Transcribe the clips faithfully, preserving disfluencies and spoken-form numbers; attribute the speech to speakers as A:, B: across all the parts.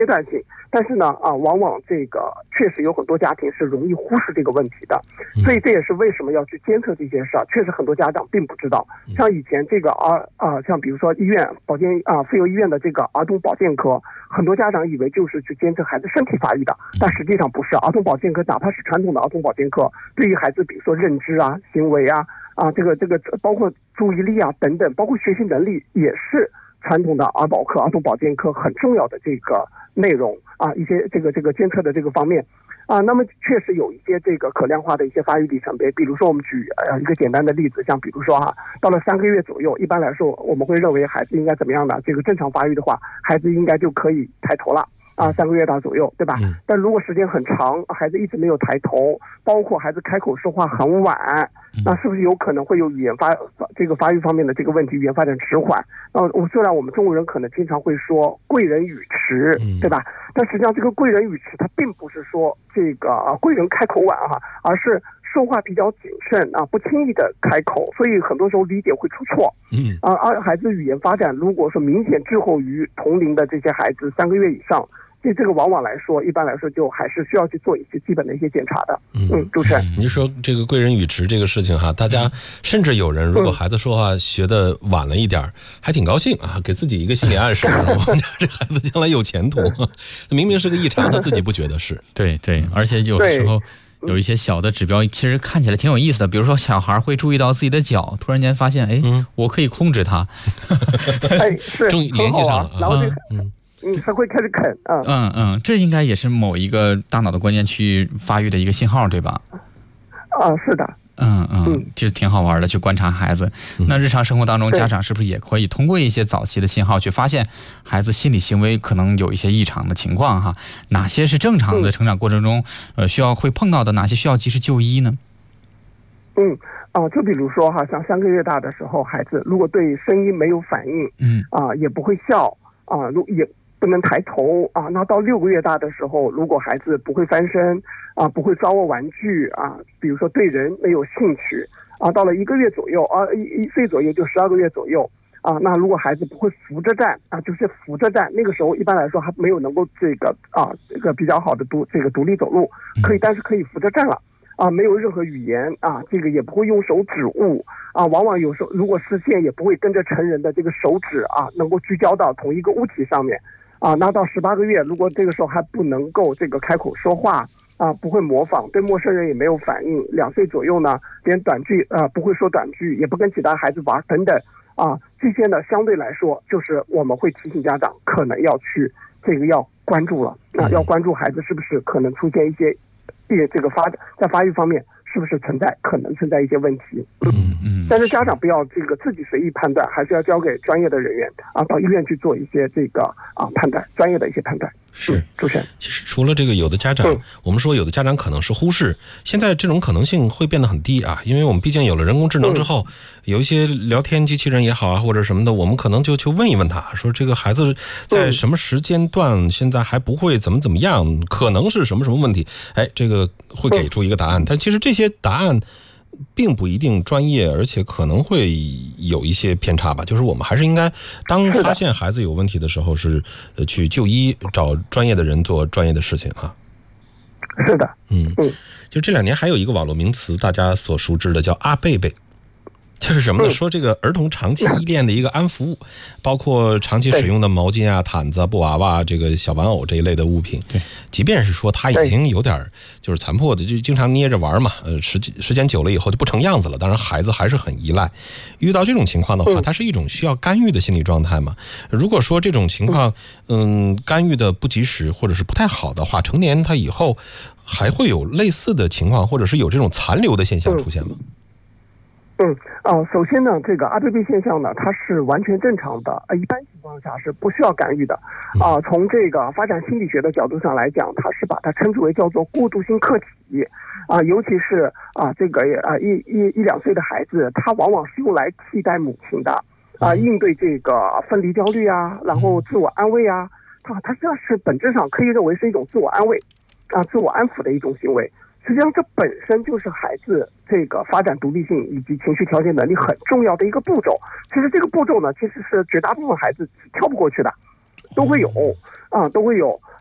A: 阶段性，但是呢啊，往往这个确实有很多家庭是容易忽视这个问题的，所以这也是为什么要去监测这件事儿。确实很多家长并不知道，像以前这个儿啊，像比如说医院保健啊，妇幼医院的这个儿童保健科，很多家长以为就是去监测孩子身体发育的，但实际上不是。儿童保健科哪怕是传统的儿童保健科，对于孩子比如说认知啊、行为啊啊，这个这个包括注意力啊等等，包括学习能力，也是传统的儿保科、儿童保健科很重要的这个内容啊，一些这个这个监测的这个方面啊。那么确实有一些这个可量化的一些发育里程碑，比如说我们举呃一个简单的例子，像比如说哈、啊，到了三个月左右，一般来说我们会认为孩子应该怎么样呢？这个正常发育的话，孩子应该就可以抬头了。啊，三个月大左右，对吧？嗯、但如果时间很长，孩子一直没有抬头，包括孩子开口说话很晚，那是不是有可能会有语言发这个发育方面的这个问题，语言发展迟缓？那我虽然我们中国人可能经常会说贵人语迟，对吧？但实际上这个贵人语迟，它并不是说这个、啊、贵人开口晚哈、啊，而是说话比较谨慎啊，不轻易的开口，所以很多时候理解会出错。嗯啊，而孩子语言发展如果说明显滞后于同龄的这些孩子三个月以上。这这个往往来说，一般来说就还是需要去做一些基本的一些检查的。嗯，嗯主持人，
B: 您说这个贵人语迟这个事情哈，大家甚至有人如果孩子说话学的晚了一点、嗯、还挺高兴啊，给自己一个心理暗示，说我们家这孩子将来有前途。明明是个异常，他自己不觉得是。
C: 对对，而且有时候有一些小的指标，其实看起来挺有意思的，比如说小孩会注意到自己的脚，突然间发现，哎，嗯、我可以控制它。
A: 哎，是，
B: 终于联系上了。
A: 然后这个，嗯。嗯，他会开始啃啊。
C: 嗯嗯，这应该也是某一个大脑的关键区域发育的一个信号，对吧？
A: 啊，是的。
C: 嗯嗯，其实挺好玩的，去观察孩子。嗯、那日常生活当中，家长是不是也可以通过一些早期的信号去发现孩子心理行为可能有一些异常的情况哈？哪些是正常的成长过程中，呃，需要会碰到的？哪些需要及时就医呢？
A: 嗯。啊，就比如说哈，像三个月大的时候，孩子如果对声音没有反应，嗯，啊，也不会笑，啊，如也。不能抬头啊，那到六个月大的时候，如果孩子不会翻身啊，不会抓握玩具啊，比如说对人没有兴趣啊，到了一个月左右啊，一一岁左右就十二个月左右啊，那如果孩子不会扶着站啊，就是扶着站，那个时候一般来说还没有能够这个啊这个比较好的独这个独立走路，可以但是可以扶着站了。啊，没有任何语言啊，这个也不会用手指物啊，往往有时候如果视线也不会跟着成人的这个手指啊，能够聚焦到同一个物体上面。啊，那到十八个月，如果这个时候还不能够这个开口说话啊，不会模仿，对陌生人也没有反应，两岁左右呢，连短句啊不会说短句，也不跟其他孩子玩等等啊，这些呢相对来说就是我们会提醒家长可能要去这个要关注了，啊，要关注孩子是不是可能出现一些这个发在发育方面。是不是存在可能存在一些问题？嗯嗯。但是家长不要这个自己随意判断，还是要交给专业的人员啊，到医院去做一些这个啊判断，专业的一些判断。
B: 是，
A: 嗯、主持人。
B: 其实除了这个，有的家长、嗯，我们说有的家长可能是忽视，现在这种可能性会变得很低啊，因为我们毕竟有了人工智能之后，嗯、有一些聊天机器人也好啊，或者什么的，我们可能就去问一问他，说这个孩子在什么时间段现在还不会怎么怎么样，嗯、可能是什么什么问题？哎，这个会给出一个答案，嗯、但其实这些答案并不一定专业，而且可能会有一些偏差吧。就是我们还是应该，当发现孩子有问题的时候，是呃去就医，找专业的人做专业的事情哈。
A: 是的，
B: 嗯嗯，就这两年还有一个网络名词，大家所熟知的叫阿贝贝。就是什么呢？说这个儿童长期依恋的一个安抚物，包括长期使用的毛巾啊、毯子、布娃娃、这个小玩偶这一类的物品。对，即便是说他已经有点就是残破的，就经常捏着玩嘛，呃，时时间久了以后就不成样子了。当然，孩子还是很依赖。遇到这种情况的话，它是一种需要干预的心理状态嘛。如果说这种情况，嗯，干预的不及时或者是不太好的话，成年他以后还会有类似的情况，或者是有这种残留的现象出现吗？
A: 嗯啊、呃，首先呢，这个阿贝贝现象呢，它是完全正常的，呃，一般情况下是不需要干预的，啊、呃，从这个发展心理学的角度上来讲，它是把它称之为叫做过渡性客体，啊、呃，尤其是啊、呃、这个啊、呃、一一一两岁的孩子，他往往是用来替代母亲的，啊、呃，应对这个分离焦虑啊，然后自我安慰啊，它它实际上是本质上可以认为是一种自我安慰，啊、呃，自我安抚的一种行为。实际上，这本身就是孩子这个发展独立性以及情绪调节能力很重要的一个步骤。其实这个步骤呢，其实是绝大部分孩子跳不过去的，都会有啊，都会有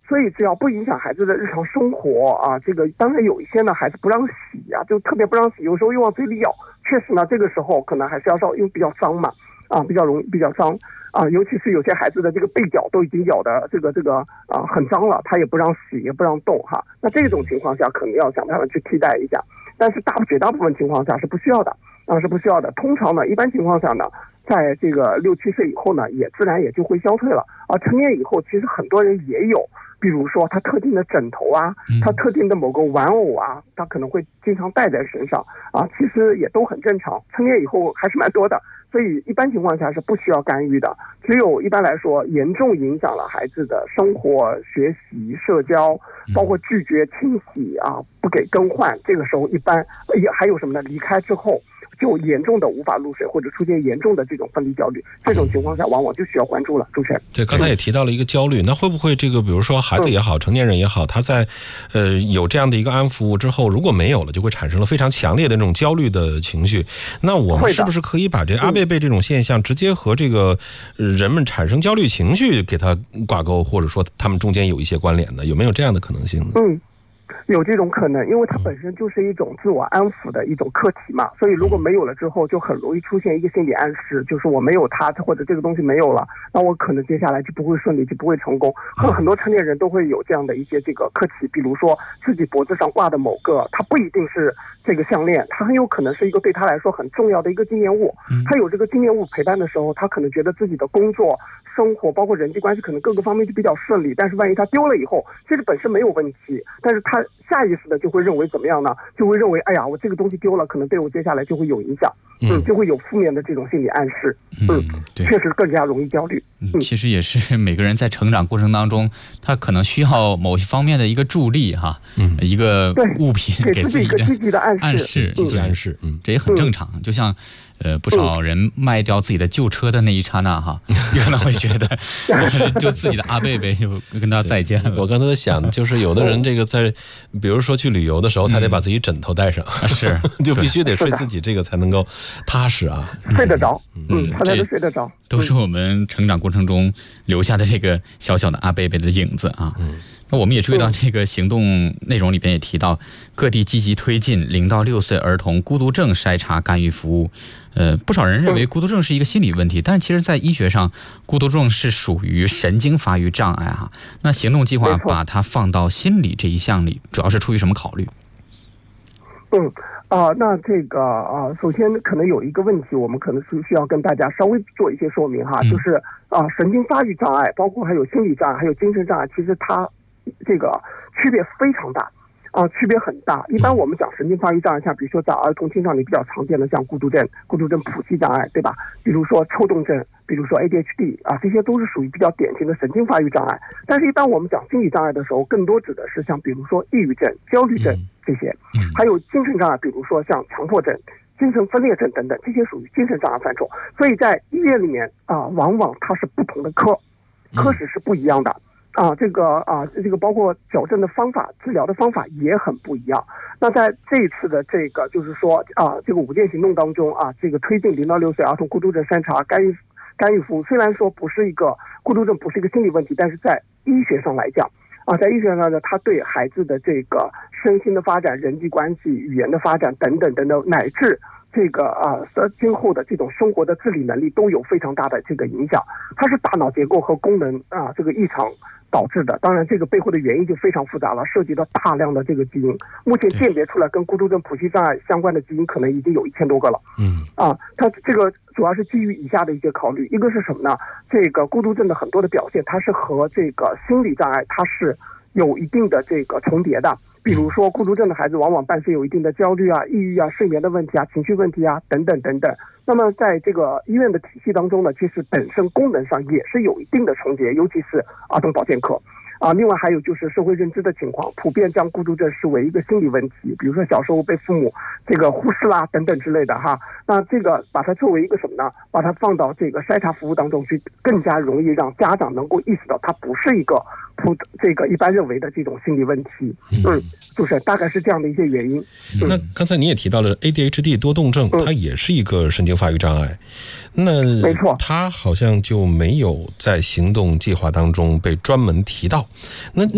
A: 所以只要不影响孩子的日常生活啊，这个当然有一些呢孩子不让洗啊，就特别不让洗，有时候又往嘴里咬，确实呢这个时候可能还是要稍微，因为比较脏嘛，啊比较容易比较脏啊，尤其是有些孩子的这个背角都已经咬的这个这个啊很脏了，他也不让洗也不让动哈，那这种情况下可能要想办法去替代一下，但是大绝大部分情况下是不需要的啊是不需要的，通常呢一般情况下呢，在这个六七岁以后呢，也自然也就会消退了啊。成年以后，其实很多人也有，比如说他特定的枕头啊，他特定的某个玩偶啊，他可能会经常带在身上啊，其实也都很正常。成年以后还是蛮多的，所以一般情况下是不需要干预的。只有一般来说严重影响了孩子的生活、学习、社交，包括拒绝清洗啊，不给更换，这个时候一般也还有什么呢？离开之后。就严重的无法入睡，或者出现严重的这种分离焦虑，这种情况下往往就需要关注了。主持人，
B: 对，刚才也提到了一个焦虑，那会不会这个，比如说孩子也好，成年人也好，他在呃有这样的一个安抚服务之后，如果没有了，就会产生了非常强烈的那种焦虑的情绪。那我们是不是可以把这阿贝贝这种现象直接和这个人们产生焦虑情绪给它挂钩，或者说他们中间有一些关联呢？有没有这样的可能性呢？
A: 嗯。有这种可能，因为它本身就是一种自我安抚的一种课题嘛，所以如果没有了之后，就很容易出现一个心理暗示，就是我没有它，或者这个东西没有了，那我可能接下来就不会顺利，就不会成功。很多成年人都会有这样的一些这个课题，比如说自己脖子上挂的某个，它不一定是这个项链，它很有可能是一个对他来说很重要的一个纪念物。他有这个纪念物陪伴的时候，他可能觉得自己的工作、生活，包括人际关系，可能各个方面就比较顺利。但是万一他丢了以后，其实本身没有问题，但是他下意识的就会认为怎么样呢？就会认为，哎呀，我这个东西丢了，可能对我接下来就会有影响，嗯，就会有负面的这种心理暗示，嗯，
C: 对，
A: 确实更加容易焦虑。
C: 嗯，其实也是每个人在成长过程当中，他可能需要某一方面的一个助力哈，嗯，一个物品给自己的
A: 积极的暗示，
C: 暗示，
B: 积极暗示，嗯，
C: 这也很正常。就像呃，不少人卖掉自己的旧车的那一刹那哈，你可能会觉得就自己的阿贝贝就跟他再见了。
B: 我刚才在想，就是有的人这个在，比如说去旅游的时候，他得把自己枕头带上，
C: 是
B: 就必须得睡自己这个才能够踏实啊，
A: 睡得着，嗯，他才能睡得着，
C: 都是我们成长过程中留下的这个小小的阿贝贝的影子啊。嗯。那我们也注意到，这个行动内容里边也提到，各地积极推进零到六岁儿童孤独症筛查干预服务。呃，不少人认为孤独症是一个心理问题，但其实在医学上，孤独症是属于神经发育障碍哈。那行动计划把它放到心理这一项里，主要是出于什么考虑？
A: 嗯啊、呃，那这个啊、呃，首先可能有一个问题，我们可能是需要跟大家稍微做一些说明哈，嗯、就是啊、呃，神经发育障碍，包括还有心理障碍，还有精神障碍，其实它这个区别非常大。啊、呃，区别很大。一般我们讲神经发育障碍，像比如说在儿童青少年比较常见的，像孤独症、孤独症谱系障碍，对吧？比如说抽动症，比如说 A D H D 啊，这些都是属于比较典型的神经发育障碍。但是，一般我们讲心理障碍的时候，更多指的是像比如说抑郁症、焦虑症这些，还有精神障碍，比如说像强迫症、精神分裂症等等，这些属于精神障碍范畴。所以在医院里面啊、呃，往往它是不同的科，科室是不一样的。啊，这个啊，这个包括矫正的方法、治疗的方法也很不一样。那在这一次的这个，就是说啊，这个五件行动当中啊，这个推进零到六岁儿童孤独症筛查干预干预服务，虽然说不是一个孤独症，不是一个心理问题，但是在医学上来讲啊，在医学上呢，它对孩子的这个身心的发展、人际关系、语言的发展等等等等，乃至这个啊，今后的这种生活的自理能力都有非常大的这个影响。它是大脑结构和功能啊这个异常导致的，当然这个背后的原因就非常复杂了，涉及到大量的这个基因。目前鉴别出来跟孤独症谱系障碍相关的基因可能已经有一千多个了。嗯，啊，它这个主要是基于以下的一些考虑，一个是什么呢？这个孤独症的很多的表现，它是和这个心理障碍它是有一定的这个重叠的。比如说孤独症的孩子往往伴随有一定的焦虑啊、抑郁啊、睡眠的问题啊、情绪问题啊等等等等。那么在这个医院的体系当中呢，其实本身功能上也是有一定的重叠，尤其是儿童保健科啊。另外还有就是社会认知的情况，普遍将孤独症视为一个心理问题，比如说小时候被父母这个忽视啦等等之类的哈。那这个把它作为一个什么呢？把它放到这个筛查服务当中去，更加容易让家长能够意识到它不是一个普这个一般认为的这种心理问题。嗯，就是大概是这样的一些原因。
B: 嗯、那刚才你也提到了 A D H D 多动症，嗯、它也是一个神经发育障碍。那
A: 没错，
B: 它好像就没有在行动计划当中被专门提到。那